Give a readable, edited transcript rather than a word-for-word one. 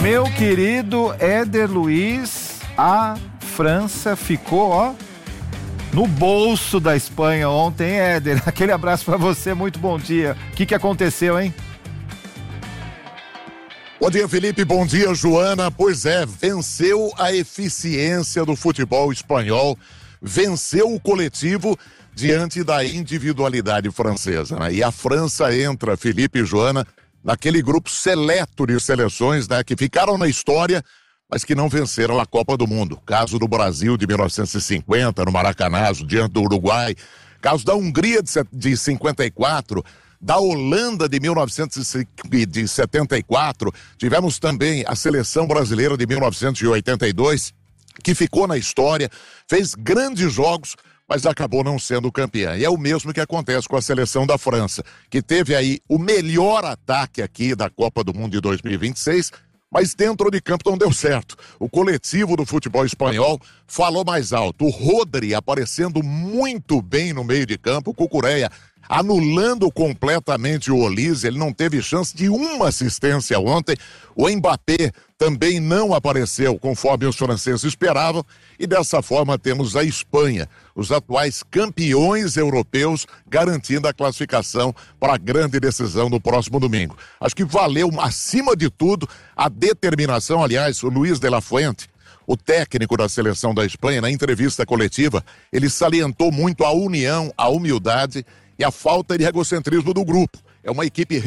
Meu querido Éder Luiz, a França ficou, ó, no bolso da Espanha ontem, Éder. Aquele abraço pra você, muito bom dia. O que aconteceu, hein? Bom dia, Felipe, bom dia, Joana. Pois é, venceu a eficiência do futebol espanhol, venceu o coletivo diante da individualidade francesa, né? E a França entra, Felipe e Joana, naquele grupo seleto de seleções, né, que ficaram na história, mas que não venceram a Copa do Mundo. Caso do Brasil de 1950, no Maracanã, diante do Uruguai. Caso da Hungria de 54, da Holanda de 1974. Tivemos também a seleção brasileira de 1982, que ficou na história, fez grandes jogos, mas acabou não sendo campeã. E é o mesmo que acontece com a seleção da França, que teve aí o melhor ataque aqui da Copa do Mundo de 2026, mas dentro de campo não deu certo. O coletivo do futebol espanhol falou mais alto. O Rodri aparecendo muito bem no meio de campo, o Cucurella anulando completamente o Olise, ele não teve chance de uma assistência ontem. O Mbappé também não apareceu conforme os franceses esperavam, e dessa forma temos a Espanha, os atuais campeões europeus, garantindo a classificação para a grande decisão no próximo domingo. Acho que valeu, acima de tudo, a determinação. Aliás, o Luis de la Fuente, o técnico da seleção da Espanha, na entrevista coletiva, ele salientou muito a união, a humildade e a falta de egocentrismo do grupo. É uma equipe